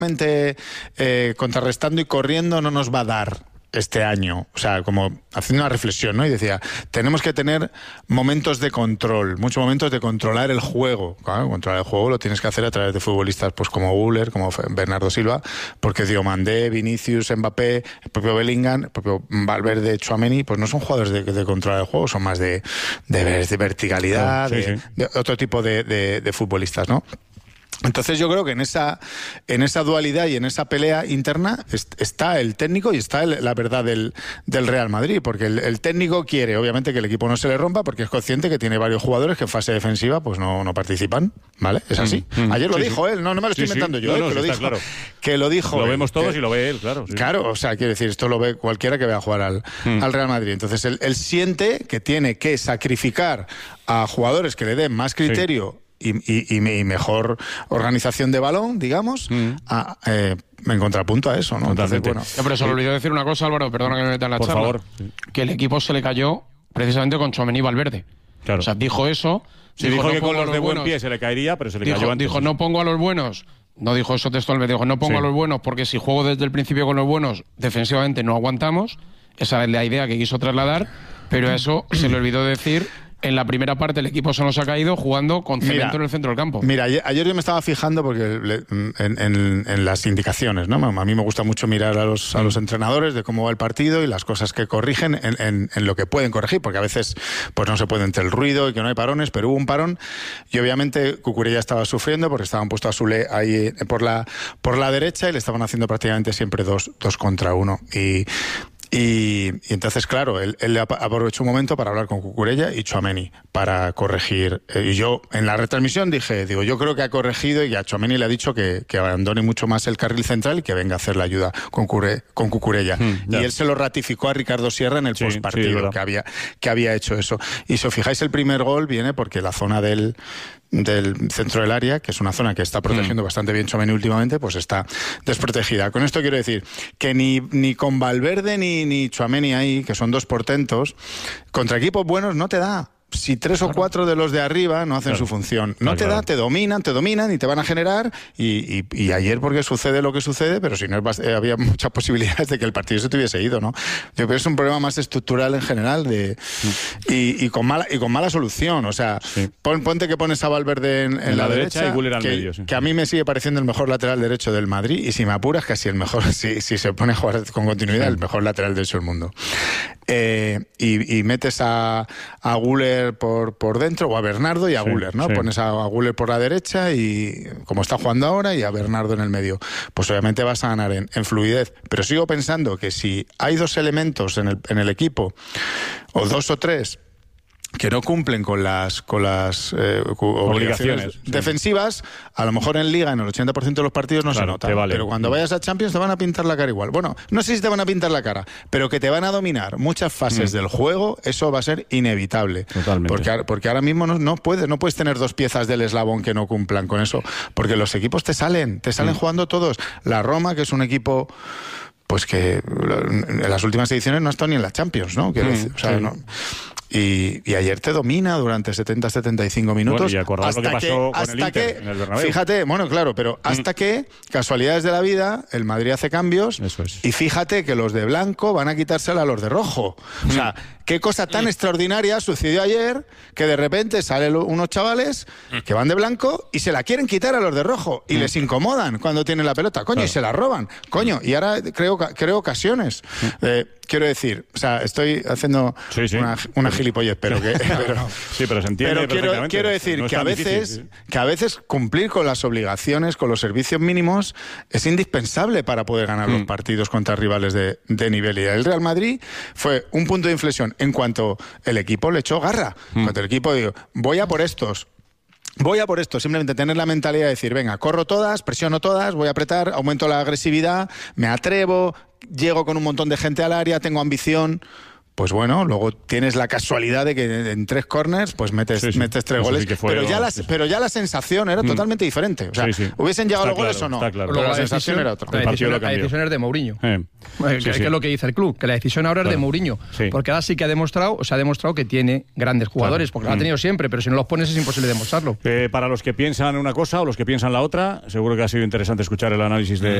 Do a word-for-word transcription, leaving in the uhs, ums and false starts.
eh, contrarrestando y corriendo no nos va a dar este año, o sea, como haciendo una reflexión, ¿no? Y decía, tenemos que tener momentos de control, muchos momentos de controlar el juego. Claro, controlar el juego lo tienes que hacer a través de futbolistas pues como Güler, como Bernardo Silva, porque Diomandé, Vinicius, Mbappé, el propio Bellingham, el propio Valverde, Tchouaméni, pues no son jugadores de, de controlar el juego, son más de, de, de verticalidad, sí, de, sí. de otro tipo de, de, de futbolistas, ¿no? Entonces yo creo que en esa en esa dualidad y en esa pelea interna est- está el técnico y está el, la verdad del, del Real Madrid, porque el, el técnico quiere obviamente que el equipo no se le rompa, porque es consciente que tiene varios jugadores que en fase defensiva pues no, no participan, ¿vale? Es así. Mm, mm, Ayer lo sí, dijo sí. él, no, no me lo estoy sí, inventando sí. yo, no, no, eh, que, lo dijo, claro. que lo dijo Lo él, vemos todos que, y lo ve él, claro. Sí. Claro, o sea, quiero decir, esto lo ve cualquiera que vea jugar al, mm. al Real Madrid. Entonces él, él siente que tiene que sacrificar a jugadores que le den más criterio sí. Y, y, y mejor organización de balón, digamos, mm. a, eh, en contrapunto a eso, ¿no? Entonces, bueno. No, pero se le olvidó decir una cosa, Álvaro, perdona que me meta en la Por charla. favor. Sí. Que el equipo se le cayó precisamente con Tchouaméni y Valverde. Claro. O sea, dijo eso. Sí, dijo, dijo no que con los, los de buen buenos, pie se le caería, pero se le dijo, cayó antes. Dijo, no pongo a los buenos. No dijo eso textualmente, dijo, no pongo sí. a los buenos porque si juego desde el principio con los buenos, defensivamente no aguantamos. Esa es la idea que quiso trasladar, pero eso se le olvidó decir. En la primera parte el equipo se nos ha caído jugando con cemento mira, en el centro del campo. Mira, ayer, ayer yo me estaba fijando porque le, en, en, en las indicaciones, ¿no? A mí me gusta mucho mirar a los, a los entrenadores de cómo va el partido y las cosas que corrigen en, en, en lo que pueden corregir, porque a veces pues no se puede entre el ruido y que no hay parones, pero hubo un parón y obviamente Cucurella estaba sufriendo porque estaban puesto a Soulé ahí por la, por la derecha y le estaban haciendo prácticamente siempre dos, dos contra uno. Y Y, y entonces, claro, él, él aprovechó un momento para hablar con Cucurella y Tchouaméni para corregir. Eh, y yo, en la retransmisión, dije, digo, yo creo que ha corregido y a Tchouaméni le ha dicho que, que abandone mucho más el carril central y que venga a hacer la ayuda con, Cure, con Cucurella. Mm, y él se lo ratificó a Ricardo Sierra en el sí, postpartido, sí, que, había, que había hecho eso. Y si os fijáis, el primer gol viene porque la zona del... del centro del área, que es una zona que está protegiendo mm. bastante bien Tchouaméni últimamente, pues está desprotegida. Con esto quiero decir que ni, ni con Valverde ni, ni Tchouaméni ahí, que son dos portentos, contra equipos buenos no te da. Si tres claro. o cuatro de los de arriba no hacen claro. su función, no claro, te da, claro. te dominan, te dominan y te van a generar. Y, y, y ayer porque sucede lo que sucede, pero si no eh, había muchas posibilidades de que el partido se tuviese ido, ¿no? Yo creo que es un problema más estructural en general de mm. y, y con mala y con mala solución. O sea, sí. pon, ponte que pones a Valverde en, en, en la, la derecha, derecha y Güler al que, medio, sí. que a mí me sigue pareciendo el mejor lateral derecho del Madrid y si me apuras casi el mejor, si, si se pone a jugar con continuidad, sí. el mejor lateral derecho del mundo. Eh, y, y metes a, a Güler por, por dentro o a Bernardo y a sí, Güler, ¿no? Sí. Pones a, a Güler por la derecha y como está jugando ahora y a Bernardo en el medio. Pues obviamente vas a ganar en, en fluidez. Pero sigo pensando que si hay dos elementos en el, en el equipo o dos o tres que no cumplen con las con las eh, obligaciones, obligaciones sí. defensivas, a lo mejor en Liga en el ochenta por ciento de los partidos no claro, se nota, vale. pero cuando vayas a Champions te van a pintar la cara igual. Bueno, no sé si te van a pintar la cara, pero que te van a dominar muchas fases mm. del juego, eso va a ser inevitable. Totalmente. Porque, porque ahora mismo no, no puedes no puedes tener dos piezas del eslabón que no cumplan con eso, porque los equipos te salen, te salen mm. jugando todos. La Roma, que es un equipo pues que en las últimas ediciones no ha estado ni en la Champions, ¿no? Quiero mm, decir, o sea, sí. no... Y, y ayer te domina durante setenta a setenta y cinco minutos. Bueno, y acordad hasta lo que pasó que, con hasta el Inter que, en el Bernabéu. Fíjate, bueno, claro, pero hasta mm. que, casualidades de la vida, el Madrid hace cambios. Eso es. Y fíjate que los de blanco van a quitársela a los de rojo. Mm. O sea, qué cosa tan mm. extraordinaria sucedió ayer que de repente salen unos chavales que van de blanco y se la quieren quitar a los de rojo. Y mm. les incomodan cuando tienen la pelota. Coño, claro. y se la roban. Coño, y ahora creo, creo ocasiones. Mm. Eh, quiero decir, o sea, estoy haciendo sí, sí. una, una gilipollez, pero que... Pero, sí, pero se entiende pero quiero, quiero decir no que, a veces, difícil, ¿sí? que a veces cumplir con las obligaciones, con los servicios mínimos, es indispensable para poder ganar mm. los partidos contra rivales de, de nivel. Y el Real Madrid fue un punto de inflexión en cuanto el equipo le echó garra. Mm. Cuando el equipo dijo, voy a por estos. Voy a por esto, simplemente tener la mentalidad de decir, venga, corro todas, presiono todas, voy a apretar, aumento la agresividad, me atrevo, llego con un montón de gente al área, tengo ambición... pues bueno, luego tienes la casualidad de que en tres corners pues metes, sí, sí. metes tres Eso goles, sí pero, ya la, pero ya la sensación era mm. totalmente diferente. O sea, sí, sí. ¿hubiesen llegado los goles claro, o no? Claro. Pero la, la sensación decisión, era otra. La decisión, la decisión es de Mourinho. Eh. Bueno, sí, que, sí. que es lo que dice el club, que la decisión ahora claro. es de Mourinho. Sí. Porque ahora sí que ha demostrado, o se ha demostrado que tiene grandes jugadores, claro. porque mm. lo ha tenido siempre, pero si no los pones es imposible demostrarlo. Eh, para los que piensan una cosa o los que piensan la otra, seguro que ha sido interesante escuchar el análisis de